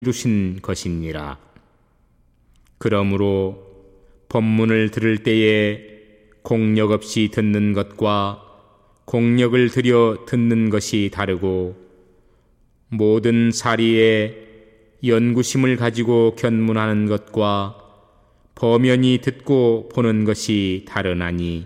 이루신 것이니라. 그러므로 법문을 들을 때에 공력 없이 듣는 것과 공력을 들여 듣는 것이 다르고, 모든 사리에 연구심을 가지고 견문하는 것과 범연히 듣고 보는 것이 다르나니,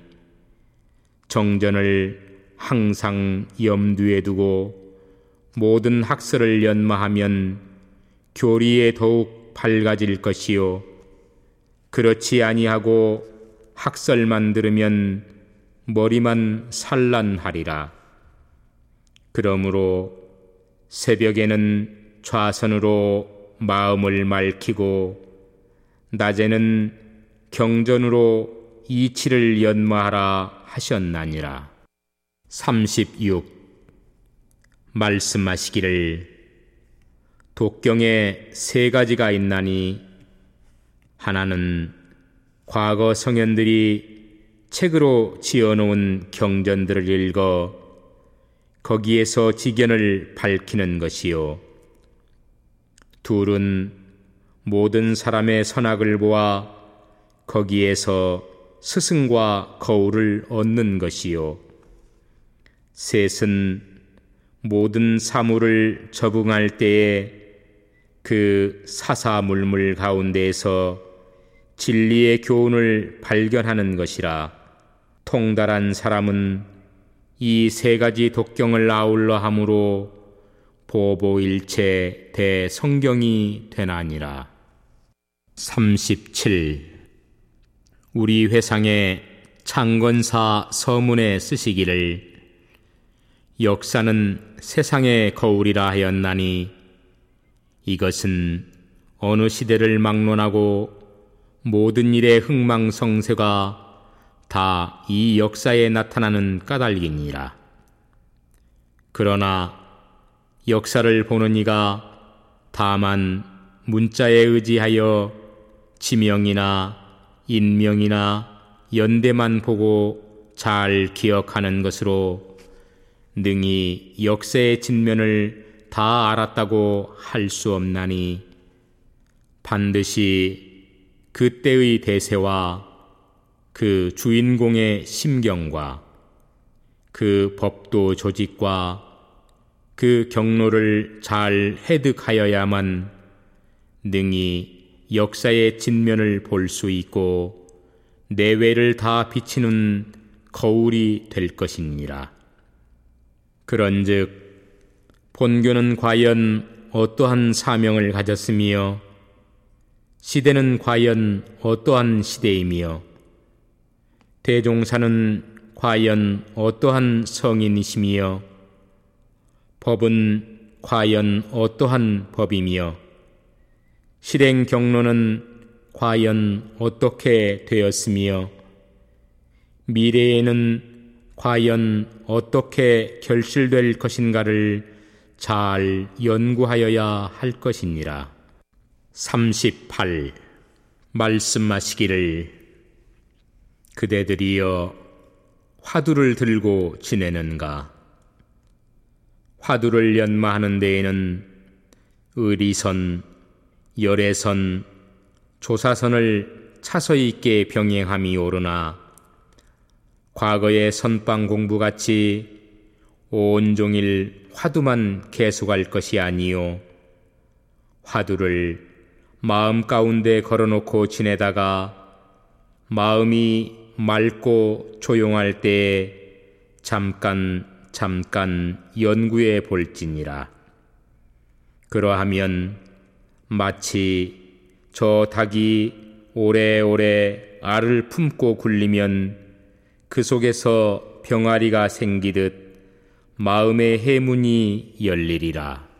정전을 항상 염두에 두고 모든 학설을 연마하면 교리에 더욱 밝아질 것이요, 그렇지 아니하고 학설만 들으면 머리만 산란하리라. 그러므로 새벽에는 좌선으로 마음을 맑히고 낮에는 경전으로 이치를 연마하라 하셨나니라. 36. 말씀하시기를, 독경에 세 가지가 있나니, 하나는 과거 성현들이 책으로 지어놓은 경전들을 읽어 거기에서 지견을 밝히는 것이요, 둘은 모든 사람의 선악을 보아 거기에서 스승과 거울을 얻는 것이요, 셋은 모든 사물을 적응할 때에 그 사사물물 가운데에서 진리의 교훈을 발견하는 것이라. 통달한 사람은 이 세 가지 독경을 아울러 함으로 보보일체 대성경이 되나니라. 37. 우리 회상의 창건사 서문에 쓰시기를, 역사는 세상의 거울이라 하였나니, 이것은 어느 시대를 막론하고 모든 일의 흥망성쇠가 다 이 역사에 나타나는 까닭이니라. 그러나 역사를 보는 이가 다만 문자에 의지하여 지명이나 인명이나 연대만 보고 잘 기억하는 것으로 능히 역사의 진면을 다 알았다고 할 수 없나니, 반드시 그때의 대세와 그 주인공의 심경과 그 법도 조직과 그 경로를 잘 해득하여야만 능히 역사의 진면을 볼 수 있고 내외를 다 비치는 거울이 될 것이니라. 그런즉 본교는 과연 어떠한 사명을 가졌으며, 시대는 과연 어떠한 시대이며, 대종사는 과연 어떠한 성인이시며, 법은 과연 어떠한 법이며, 실행 경로는 과연 어떻게 되었으며, 미래에는 과연 어떻게 결실될 것인가를 잘 연구하여야 할 것이니라. 38. 말씀하시기를, 그대들이여 화두를 들고 지내는가? 화두를 연마하는 데에는 의리선, 열애선, 조사선을 차서 있게 병행함이 옳으나, 과거의 선방 공부같이 온종일 화두만 계속할 것이 아니요, 화두를 마음 가운데 걸어놓고 지내다가 마음이 맑고 조용할 때에 잠깐 연구해 볼지니라. 그러하면 마치 저 닭이 오래오래 알을 품고 굴리면 그 속에서 병아리가 생기듯 마음의 해문이 열리리라.